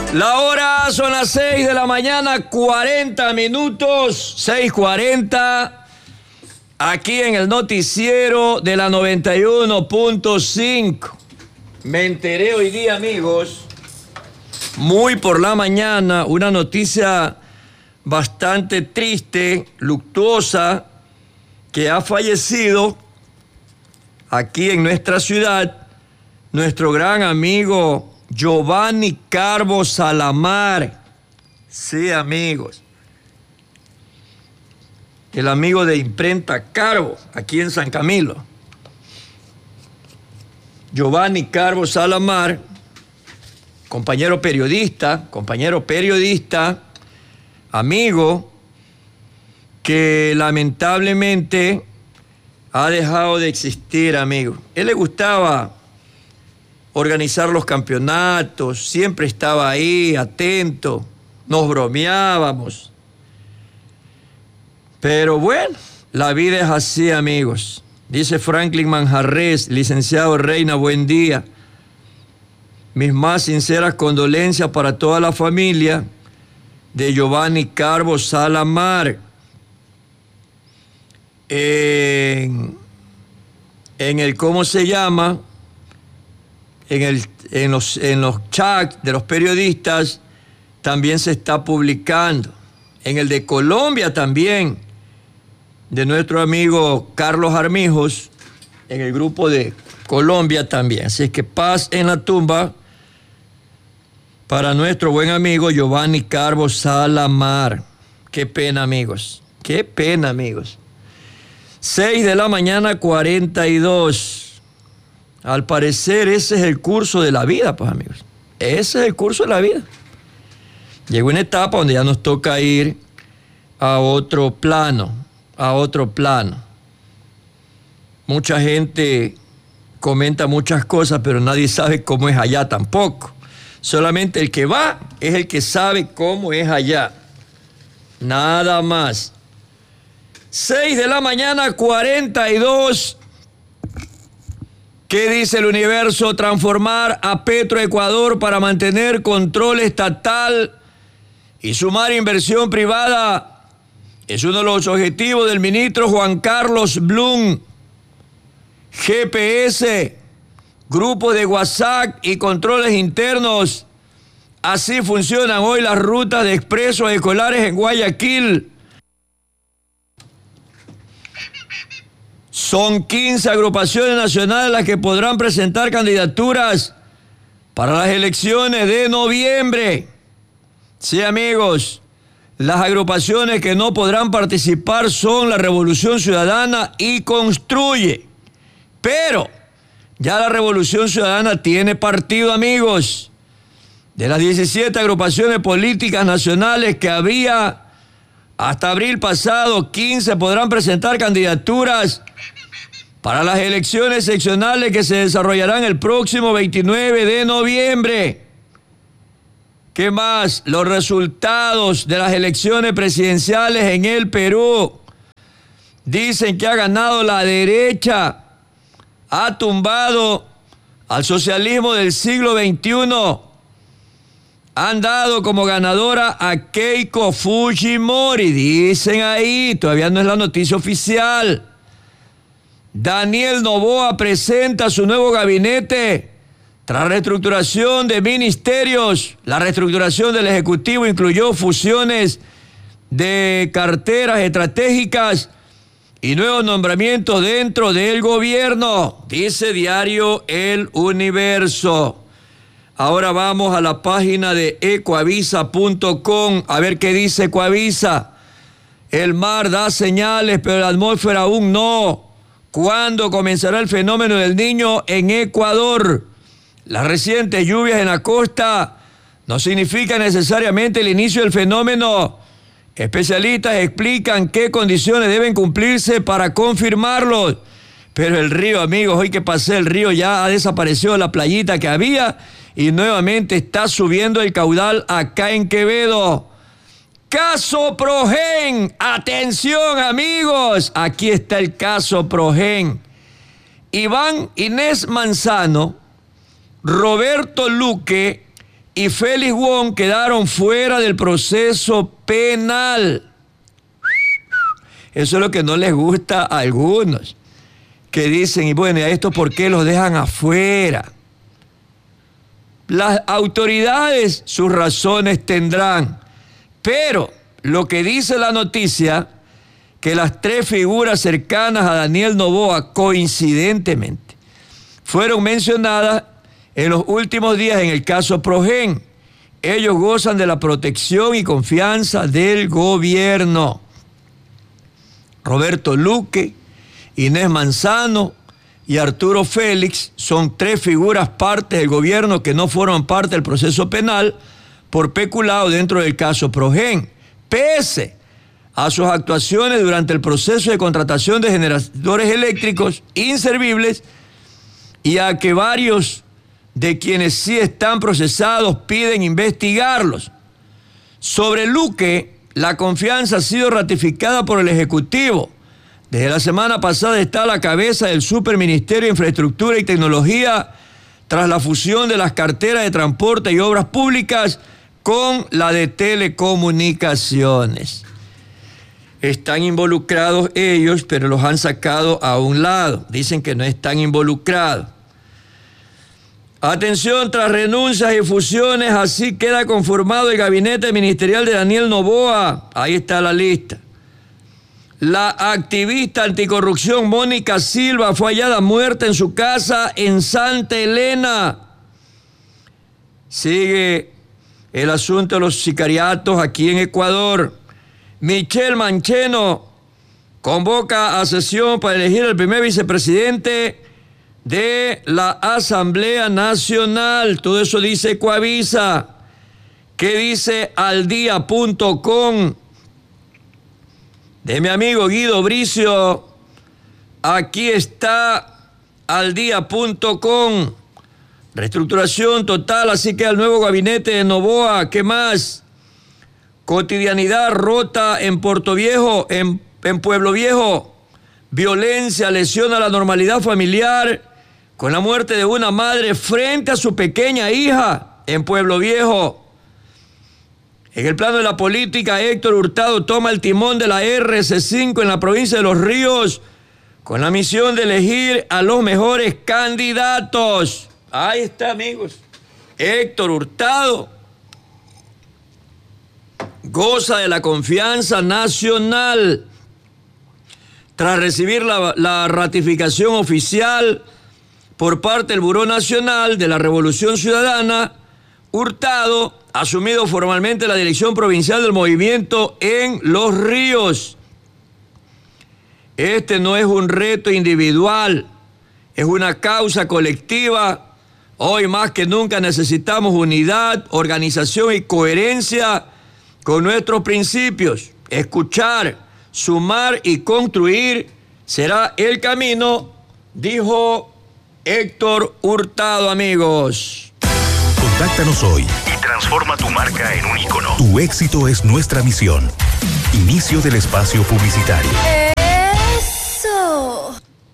La hora son las 6 de la mañana, 40 minutos, 6:40, aquí en el noticiero de la 91.5. Me enteré hoy día, amigos, muy por la mañana, una noticia bastante triste, luctuosa, que ha fallecido aquí en nuestra ciudad nuestro gran amigo Giovanni Carbo Salamar. Sí, amigos. El amigo de Imprenta Carbo, aquí en San Camilo. Giovanni Carbo Salamar, compañero periodista, amigo, que lamentablemente ha dejado de existir, amigo. Él le gustaba organizar los campeonatos, siempre estaba ahí, atento, nos bromeábamos. Pero bueno, la vida es así, amigos. Dice Franklin Manjarres, licenciado Reina, buen día. Mis más sinceras condolencias para toda la familia de Giovanni Carbo Salamar. En el, ¿cómo se llama? En los chats de los periodistas también se está publicando. En el de Colombia también, de nuestro amigo Carlos Armijos, en el grupo de Colombia también. Así es que paz en la tumba para nuestro buen amigo Giovanni Carbo Salamar. Qué pena, amigos. Qué pena, amigos. 6 de la mañana, 42. Al parecer ese es el curso de la vida, pues, amigos. Ese es el curso de la vida. Llegó una etapa donde ya nos toca ir a otro plano, Mucha gente comenta muchas cosas, pero nadie sabe cómo es allá tampoco. Solamente el que va es el que sabe cómo es allá. Nada más. 6 de la mañana, 42. ¿Qué dice el Universo? Transformar a Petroecuador para mantener control estatal y sumar inversión privada es uno de los objetivos del ministro Juan Carlos Blum. GPS, grupos de WhatsApp y controles internos. Así funcionan hoy las rutas de expresos escolares en Guayaquil. Son 15 agrupaciones nacionales las que podrán presentar candidaturas para las elecciones de noviembre. Sí, amigos, las agrupaciones que no podrán participar son la Revolución Ciudadana y Construye. Pero ya la Revolución Ciudadana tiene partido, amigos. De las 17 agrupaciones políticas nacionales que había hasta abril pasado, 15 podrán presentar candidaturas para las elecciones seccionales que se desarrollarán el próximo 29 de noviembre. ¿Qué más? Los resultados de las elecciones presidenciales en el Perú dicen que ha ganado la derecha, ha tumbado al socialismo del siglo XXI. Han dado como ganadora a Keiko Fujimori, dicen ahí, todavía no es la noticia oficial. Daniel Noboa presenta su nuevo gabinete tras reestructuración de ministerios. La reestructuración del Ejecutivo incluyó fusiones de carteras estratégicas y nuevos nombramientos dentro del gobierno, dice diario El Universo. Ahora vamos a la página de ecoavisa.com a ver qué dice Ecoavisa. El mar da señales, pero la atmósfera aún no. ¿Cuándo comenzará el fenómeno del Niño en Ecuador? Las recientes lluvias en la costa no significan necesariamente el inicio del fenómeno. Especialistas explican qué condiciones deben cumplirse para confirmarlo. Pero el río, amigos, hoy que pasé el río ya ha desaparecido la playita que había y nuevamente está subiendo el caudal acá en Quevedo. Caso Progen. Atención, amigos. Aquí está el caso Progen. Inés Manzano, Roberto Luque y Félix Wong quedaron fuera del proceso penal. Eso es lo que no les gusta a algunos, que dicen, y bueno, ¿y a esto por qué los dejan afuera? Las autoridades sus razones tendrán, pero lo que dice la noticia, que las 3 figuras cercanas a Daniel Noboa, coincidentemente, fueron mencionadas en los últimos días en el caso Progen. Ellos gozan de la protección y confianza del gobierno. Roberto Luque, Inés Manzano y Arturo Félix son 3 figuras partes del gobierno que no forman parte del proceso penal por peculado dentro del caso Progen, pese a sus actuaciones durante el proceso de contratación de generadores eléctricos inservibles y a que varios de quienes sí están procesados piden investigarlos. Sobre Luque, la confianza ha sido ratificada por el Ejecutivo. Desde la semana pasada está a la cabeza del Superministerio de Infraestructura y Tecnología tras la fusión de las carteras de Transporte y Obras Públicas con la de Telecomunicaciones. Están involucrados ellos, pero los han sacado a un lado. Dicen que no están involucrados. Atención, tras renuncias y fusiones, así queda conformado el gabinete ministerial de Daniel Noboa. Ahí está la lista. La activista anticorrupción Mónica Silva fue hallada muerta en su casa en Santa Elena. Sigue el asunto de los sicariatos aquí en Ecuador. Michelle Mancheno convoca a sesión para elegir al primer vicepresidente de la Asamblea Nacional. Todo eso dice Coavisa. ¿Qué dice aldia.com? De mi amigo Guido Bricio. Aquí está aldia.com. Reestructuración total, así que al nuevo gabinete de Noboa. ¿Qué más? Cotidianidad rota en Puerto Viejo, en Pueblo Viejo. Violencia lesiona la normalidad familiar con la muerte de una madre frente a su pequeña hija en Pueblo Viejo. En el plano de la política, Héctor Hurtado toma el timón de la RC5 en la provincia de Los Ríos con la misión de elegir a los mejores candidatos. Ahí está, amigos. Héctor Hurtado goza de la confianza nacional. Tras recibir la ratificación oficial por parte del Buró Nacional de la Revolución Ciudadana, Hurtado ha asumido formalmente la dirección provincial del movimiento en Los Ríos. Este no es un reto individual, es una causa colectiva. Hoy más que nunca necesitamos unidad, organización y coherencia con nuestros principios. Escuchar, sumar y construir será el camino, dijo Héctor Hurtado, amigos. Contáctanos hoy y transforma tu marca en un ícono. Tu éxito es nuestra misión. Inicio del espacio publicitario. ¡Eso!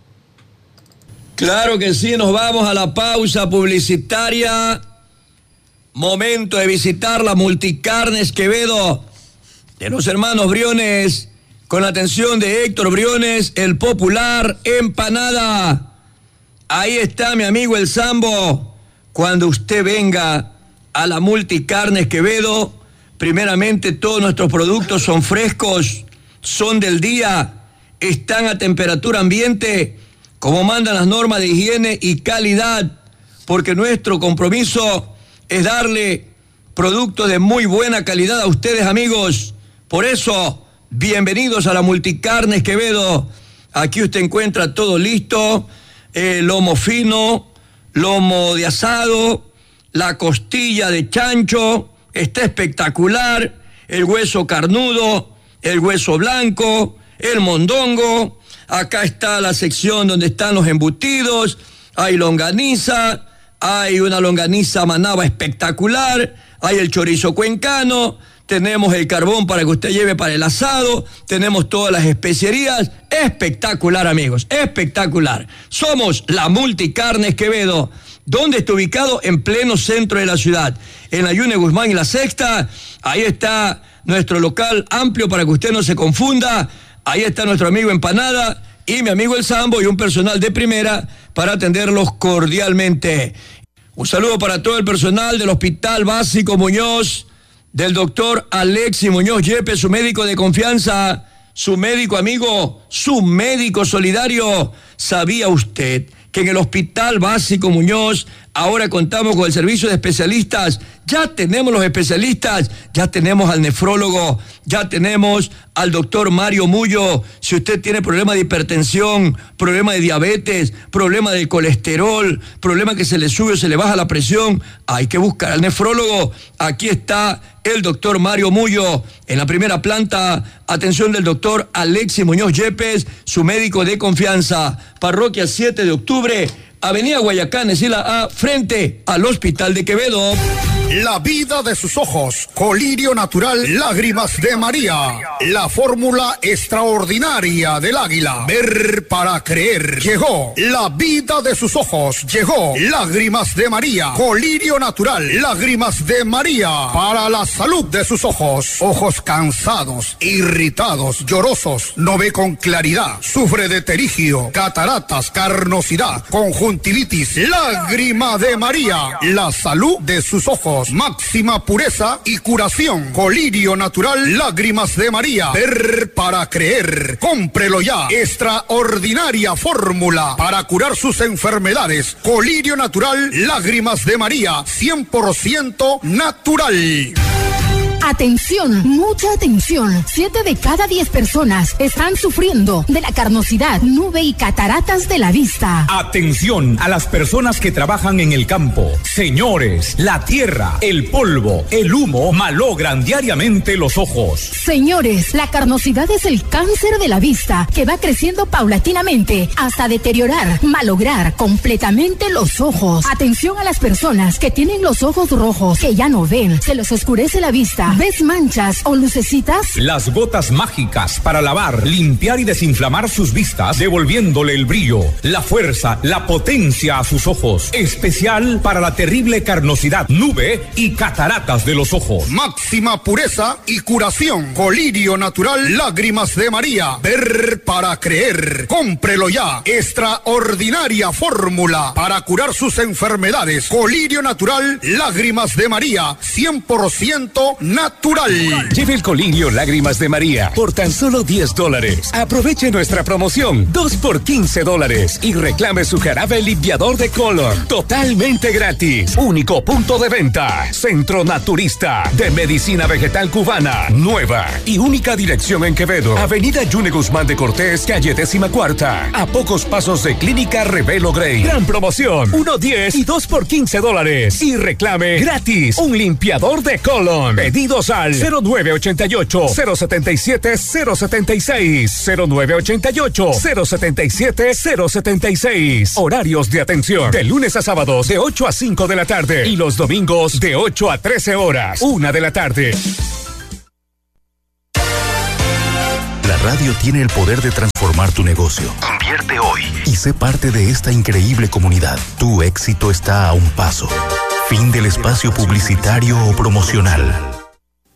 Claro que sí, nos vamos a la pausa publicitaria. Momento de visitar la Multicarnes Quevedo de los hermanos Briones, con la atención de Héctor Briones, el popular empanada. Ahí está mi amigo el Sambo. Cuando usted venga a la Multicarnes Quevedo, primeramente todos nuestros productos son frescos, son del día, están a temperatura ambiente, como mandan las normas de higiene y calidad, porque nuestro compromiso es darle productos de muy buena calidad a ustedes, amigos. Por eso, bienvenidos a la Multicarnes Quevedo. Aquí usted encuentra todo listo, lomo fino, lomo de asado, la costilla de chancho, está espectacular, el hueso carnudo, el hueso blanco, el mondongo. Acá está la sección donde están los embutidos, hay longaniza, hay una longaniza manaba espectacular, hay el chorizo cuencano, tenemos el carbón para que usted lleve para el asado, tenemos todas las especierías. Espectacular, amigos, espectacular. Somos la Multicarnes Quevedo. ¿Dónde está ubicado? En pleno centro de la ciudad, en la Yune Guzmán y la Sexta. Ahí está nuestro local amplio para que usted no se confunda. Ahí está nuestro amigo Empanada y mi amigo El Sambo y un personal de primera para atenderlos cordialmente. Un saludo para todo el personal del Hospital Básico Muñoz, del doctor Alexis Muñoz Yepes, su médico de confianza, su médico amigo, su médico solidario. ¿Sabía usted que en el Hospital Básico Muñoz ahora contamos con el servicio de especialistas? Ya tenemos los especialistas, ya tenemos al nefrólogo, ya tenemos al doctor Mario Mullo. Si usted tiene problema de hipertensión, problema de diabetes, problema del colesterol, problema que se le sube o se le baja la presión, hay que buscar al nefrólogo. Aquí está el doctor Mario Mullo en la primera planta. Atención del doctor Alexis Muñoz Yepes, su médico de confianza. Parroquia 7 de octubre, Avenida Guayacán, Esila A, frente al Hospital de Quevedo. La vida de sus ojos, colirio natural, lágrimas de María. La fórmula extraordinaria del águila. Ver para creer. Llegó la vida de sus ojos. Llegó lágrimas de María. Colirio natural, lágrimas de María. Para la salud de sus ojos. Ojos cansados, irritados, llorosos, no ve con claridad. Sufre de terigio, cataratas, carnosidad, conjuntivitis. Lágrima de María. La salud de sus ojos. Máxima pureza y curación. Colirio natural, lágrimas de María. Ver para creer. Cómprelo ya. Extraordinaria fórmula para curar sus enfermedades. Colirio natural, lágrimas de María. 100% natural. Atención, mucha atención. 7 de cada 10 personas están sufriendo de la carnosidad, nube y cataratas de la vista. Atención a las personas que trabajan en el campo. Señores, la tierra, el polvo, el humo malogran diariamente los ojos. Señores, la carnosidad es el cáncer de la vista que va creciendo paulatinamente hasta deteriorar, malograr completamente los ojos. Atención a las personas que tienen los ojos rojos, que ya no ven, se les oscurece la vista. ¿Ves manchas o lucecitas? Las gotas mágicas para lavar, limpiar y desinflamar sus vistas, devolviéndole el brillo, la fuerza, la potencia a sus ojos. Especial para la terrible carnosidad, nube y cataratas de los ojos. Máxima pureza y curación. Colirio natural, lágrimas de María. Ver para creer. Cómprelo ya. Extraordinaria fórmula para curar sus enfermedades. Colirio natural, lágrimas de María. 100% natural. Lleve el colirio Lágrimas de María por tan solo $10. Aproveche nuestra promoción 2 por $15 y reclame su jarabe limpiador de color totalmente gratis. Único punto de venta. Centro Naturista de Medicina Vegetal Cubana. Nueva y única dirección en Quevedo. Avenida Yune Guzmán de Cortés, calle 14ª. A pocos pasos de Clínica Revelo Grey. Gran promoción. 1.10 y 2 por $15. Y reclame gratis un limpiador de colon. Pedidos al 0988-077-076. 0988-077-076. Horarios de atención de lunes a sábados de 8 a 5 de la tarde y los domingos de 8 a 13 horas, 1 de la tarde. La radio tiene el poder de transformar tu negocio. Invierte hoy y sé parte de esta increíble comunidad. Tu éxito está a un paso. Fin del espacio publicitario o promocional.